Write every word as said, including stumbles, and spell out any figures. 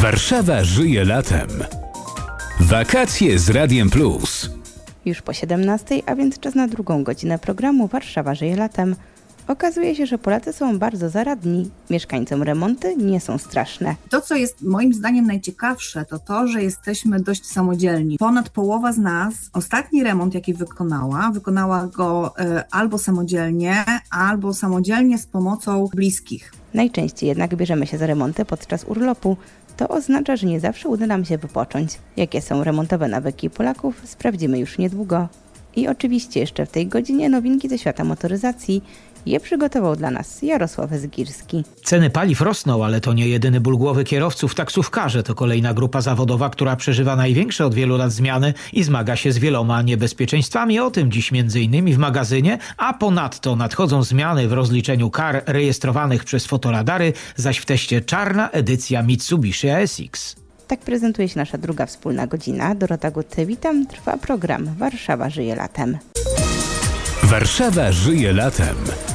Warszawa żyje latem. Wakacje z Radiem Plus. Już po siedemnastej, a więc czas na drugą godzinę programu Warszawa żyje latem. Okazuje się, że Polacy są bardzo zaradni. Mieszkańcom remonty nie są straszne. To, co jest moim zdaniem najciekawsze, to to, że jesteśmy dość samodzielni. Ponad połowa z nas ostatni remont, jaki wykonała, wykonała go y, albo samodzielnie, albo samodzielnie z pomocą bliskich. Najczęściej jednak bierzemy się za remonty podczas urlopu. To oznacza, że nie zawsze uda nam się wypocząć. Jakie są remontowe nawyki Polaków, sprawdzimy już niedługo. I oczywiście jeszcze w tej godzinie nowinki ze świata motoryzacji. Je przygotował dla nas Jarosław Zgirski. Ceny paliw rosną, ale to nie jedyny ból głowy kierowców. Taksówkarze to kolejna grupa zawodowa, która przeżywa największe od wielu lat zmiany i zmaga się z wieloma niebezpieczeństwami. O tym dziś między innymi w magazynie, a ponadto nadchodzą zmiany w rozliczeniu kar rejestrowanych przez fotoradary, zaś w teście czarna edycja Mitsubishi A S X. Tak prezentuje się nasza druga wspólna godzina. Dorota Guty, witam. Trwa program Warszawa żyje latem. Warszawa żyje latem.